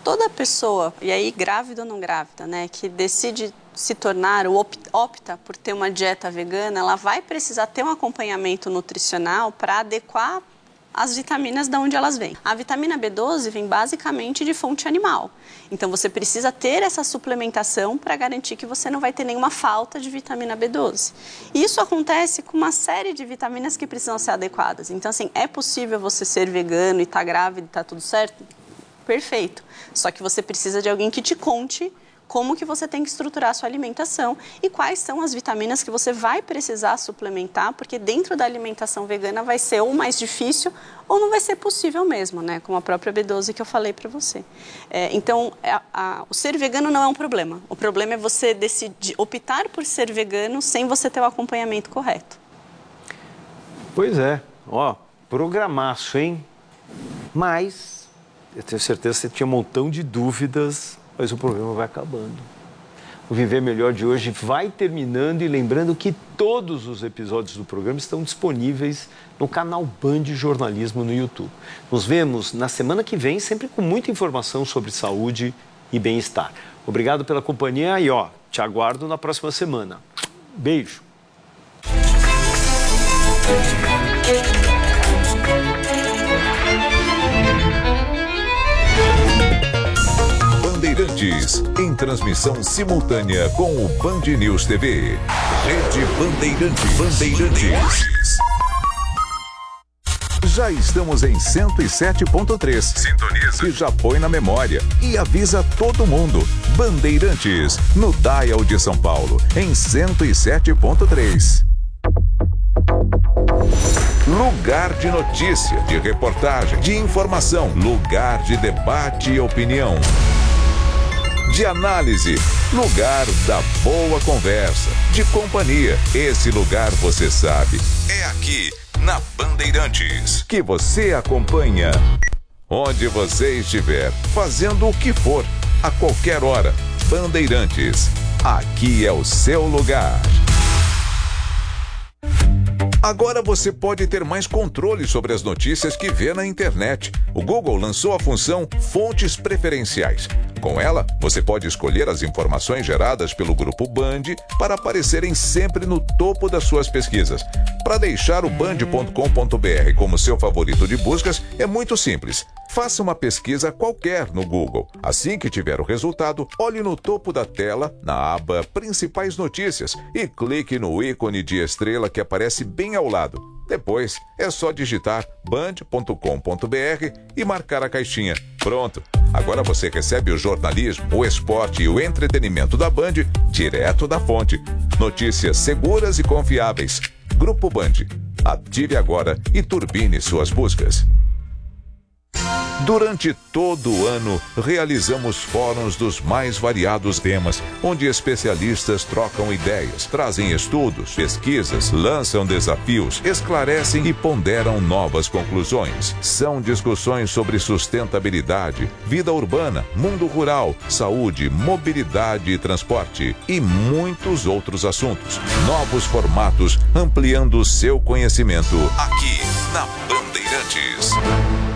toda pessoa, e aí grávida ou não grávida, né, que decide se tornar ou opta por ter uma dieta vegana, ela vai precisar ter um acompanhamento nutricional para adequar as vitaminas de onde elas vêm. A vitamina B12 vem basicamente de fonte animal. Então você precisa ter essa suplementação para garantir que você não vai ter nenhuma falta de vitamina B12. E isso acontece com uma série de vitaminas que precisam ser adequadas. Então assim, é possível você ser vegano e estar grávida e estar tudo certo? Perfeito. Só que você precisa de alguém que te conte como que você tem que estruturar a sua alimentação e quais são as vitaminas que você vai precisar suplementar, porque dentro da alimentação vegana vai ser ou mais difícil ou não vai ser possível mesmo, né? Como a própria B12 que eu falei para você. Então, o ser vegano não é um problema. O problema é você decidir, optar por ser vegano sem você ter o acompanhamento correto. Pois é. Ó, programaço, hein? Mas, eu tenho certeza que você tinha um montão de dúvidas, mas o programa vai acabando. O Viver Melhor de hoje vai terminando e lembrando que todos os episódios do programa estão disponíveis no canal Band Jornalismo no YouTube. Nos vemos na semana que vem, sempre com muita informação sobre saúde e bem-estar. Obrigado pela companhia e, ó, te aguardo na próxima semana. Beijo. Bandeirantes, em transmissão simultânea com o Band News TV. Rede Bandeirantes. Já estamos em 107.3. Sintoniza. E já põe na memória e avisa todo mundo. Bandeirantes, no Dial de São Paulo, em 107.3. Lugar de notícia, de reportagem, de informação. Lugar de debate e opinião. De análise, lugar da boa conversa, de companhia. Esse lugar você sabe, é aqui na Bandeirantes, que você acompanha onde você estiver, fazendo o que for, a qualquer hora. Bandeirantes, aqui é o seu lugar. Agora você pode ter mais controle sobre as notícias que vê na internet. O Google lançou a função Fontes Preferenciais. Com ela, você pode escolher as informações geradas pelo Grupo Band para aparecerem sempre no topo das suas pesquisas. Para deixar o band.com.br como seu favorito de buscas, é muito simples. Faça uma pesquisa qualquer no Google. Assim que tiver o resultado, olhe no topo da tela, na aba Principais Notícias, e clique no ícone de estrela que aparece bem ao lado. Depois, é só digitar band.com.br e marcar a caixinha. Pronto! Agora você recebe o jornalismo, o esporte e o entretenimento da Band direto da fonte. Notícias seguras e confiáveis. Grupo Band. Ative agora e turbine suas buscas. Durante todo o ano, realizamos fóruns dos mais variados temas, onde especialistas trocam ideias, trazem estudos, pesquisas, lançam desafios, esclarecem e ponderam novas conclusões. São discussões sobre sustentabilidade, vida urbana, mundo rural, saúde, mobilidade e transporte e muitos outros assuntos. Novos formatos ampliando o seu conhecimento aqui na Bandeirantes.